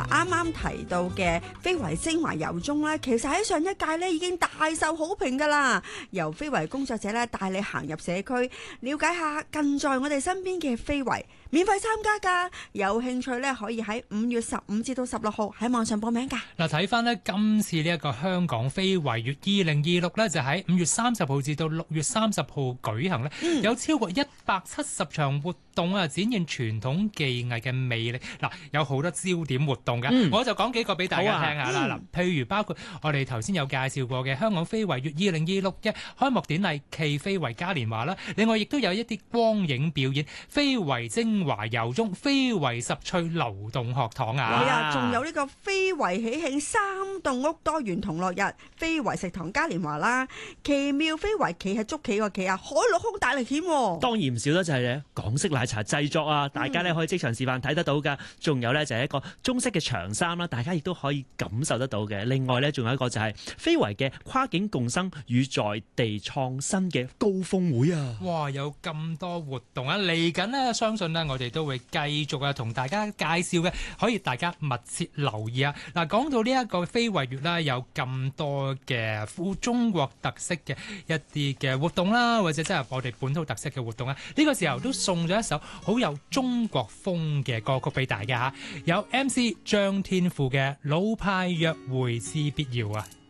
嗱，啱啱提到嘅非遺精華遊蹤咧，其實喺上一屆咧已經大受好評㗎啦。由非遺工作者咧帶你行入社區，了解下近在我哋身邊嘅非遺，免費參加㗎。有興趣咧可以喺5月15至到16號喺網上報名㗎。 嗱，睇翻呢今次呢一個香港非遺月2026咧，就喺5月30號至到6月30號舉行咧，有超過170場活動啊，展現傳統技藝嘅魅力。嗱，有好多焦點活動㗎，我就講幾個俾大家聽下啦。譬如包括我哋頭先有介紹過嘅香港非遺月2026嘅開幕典禮暨非遺嘉年華啦，另外亦都有一啲光影表演、非遺精華遊蹤、非遺十趣流動學堂啊。 係啊，仲有呢個非遺喜慶3棟屋多元同樂日、非遺食堂嘉年華啦，奇妙非遺企喺捉棋個棋啊，海陸空大歷險。 當然唔少得就係咧港式奶茶製作啊，大家咧可以即場示範睇得到㗎。仲有咧就係一個中式嘅長衫啦，大家亦都可以感受得到嘅。另外咧仲有一個就係非遺嘅跨境共生與在地創新嘅高峰會啊！ 哇，有咁多活動啊！嚟緊呢，相信呢，我哋都會繼續同大家介紹嘅，可以大家密切留意啊！嗱，講到呢一個非遺月啦，有咁多嘅富中國特色嘅一啲嘅活動啦，或者即係我哋本土特色嘅活動啊！呢個時候都送咗一首好有中國風嘅歌曲俾大家嚇，有 MC 張天賦嘅《老派約會之必要》啊！